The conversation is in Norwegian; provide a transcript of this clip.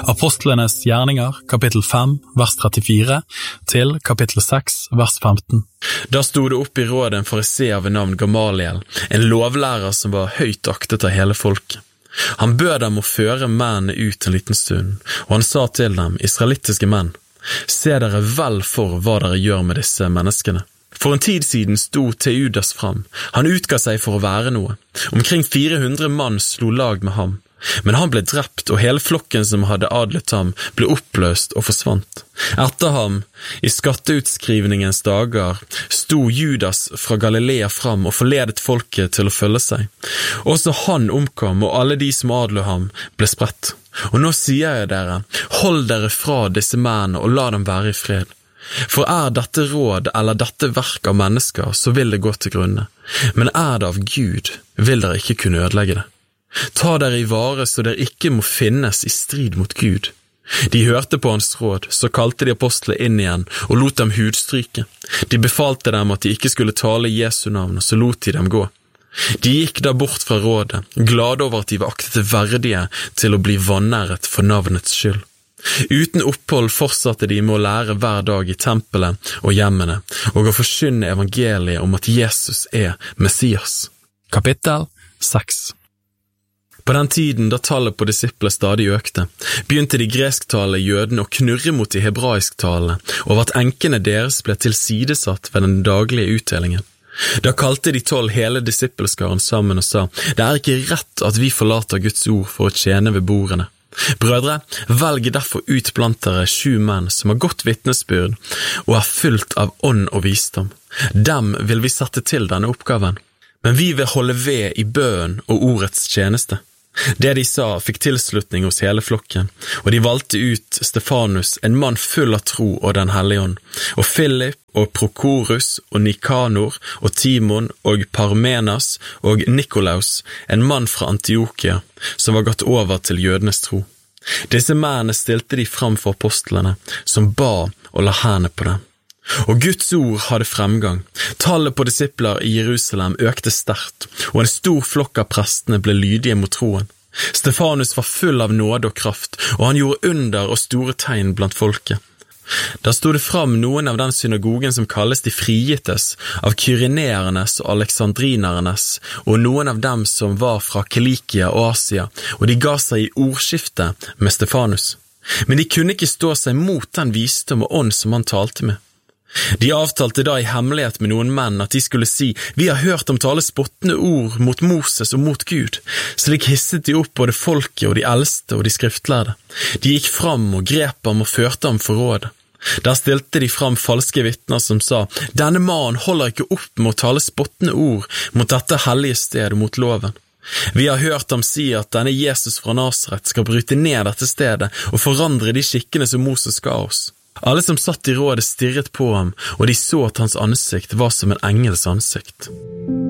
Apostlenes gjerninger, kapittel 5, vers 34, til kapittel 6, vers 15. Da stod det opp i rådet en fariseer ved navn Gamaliel, en lovlærer som var høyt aktet av hele folket. Han bød dem å føre mennene ut en liten stund, og han sa til dem, israelittiske menn, se dere vel for hva dere gjør med disse menneskene. For en tid siden sto Teudas fram. Han utga seg for å være noe. Omkring 400 mann slo lag med ham. Men han ble drept, og hele flokken som hadde adlet ham ble oppløst og forsvant. Etter ham, i skatteutskrivningens dager, sto Judas fra Galilea fram og forledet folket til å følge seg. Også han omkom, og alle de som adlet ham ble spredt. Og nå sier jeg dere, hold dere fra disse mennene og la dem være i fred. For dette råd eller dette verk av mennesker, så vil det gå til grunne. Men det av Gud, vil dere ikke kunne ødelegge det. Ta dere i vare så dere ikke må finnes i strid mot Gud. De hørte på hans råd, så kalte de apostlene inn igjen og lot dem hudstryke. De befalte dem at de ikke skulle tale i Jesu navn, og så lot de dem gå. De gikk da bort fra rådet, glade over at de var aktet verdige til å bli vanæret for navnets skyld. Uten opphold fortsatte de med å lære hver dag i tempelet og hjemmene, og å forkynne evangeliet om at Jesus Messias. Kapittel 6. På den tiden da tallet på disipler stadig økte, begynte de gresktalende jødene å knurre mot de hebraisktalende over at enkene deres ble tilsidesatt ved den daglige utdelingen. Da kalte de 12 hele disippelskaren sammen og sa, det ikke rett at vi forlater Guds ord for å tjene ved bordene. Brødre, velg derfor ut blant dere 7 menn som har godt vitnesbyrd og fylt av ånd og visdom. Dem vil vi sette til denne oppgaven, men vi vil holde ved i bønn og ordets tjeneste. Det de sa fikk tilslutning hos hele flokken, og de valgte ut Stefanus, en mann full av tro og den hellige ånd, og Philip og Prokorus og Nikanor og Timon og Parmenas og Nikolaus, en mann fra Antiokia, som var gått over til jødenes tro. Disse mennene stilte de fram for apostlene, som ba og la hendene på dem. Og Guds ord hadde fremgang. Tallet på disipler i Jerusalem økte sterkt, og en stor flokk av prestene ble lydige mot troen. Stefanus var full av nåde og kraft, og han gjorde under og store tegn blant folket. Da stod det fram noen av den synagogen som kalles de frigittes, av kyreneernes og alexandrinernes, og noen av dem som var fra Kilikia og Asia, og de ga seg i ordskifte med Stefanus. Men de kunne ikke stå seg mot den visdom og ånd som han talte med. De avtalte da i hemmelighet med noen menn at de skulle si, vi har hørt om tale spottende ord mot Moses og mot Gud. Slik hisset de opp både folket og de eldste og de skriftlærde. De gikk fram og grep ham og førte ham for rådet. Der stilte de fram falske vitner som sa, denne mannen holder ikke opp med å tale spottende ord mot dette hellige stedet mot loven. Vi har hørt ham si at denne Jesus fra Nasaret skal bryte ned dette stedet og forandre de skikkene som Moses ga oss. Alle som satt i rådet stirret på ham, og de så at hans ansikt var som en engels ansikt.